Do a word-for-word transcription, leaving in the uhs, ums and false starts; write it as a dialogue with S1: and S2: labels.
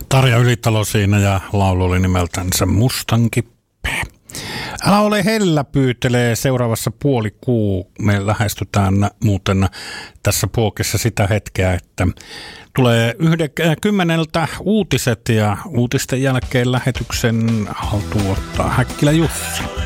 S1: Tarja Ylitalo siinä ja laulu oli nimeltänsä Mustan kippe. Älä ole hellä pyytelee seuraavassa puoli kuu. Me lähestytään muuten tässä puokissa sitä hetkeä, että tulee yhden, kymmeneltä uutiset ja uutisten jälkeen lähetyksen haltuun ottaa Häkkilä Jussi.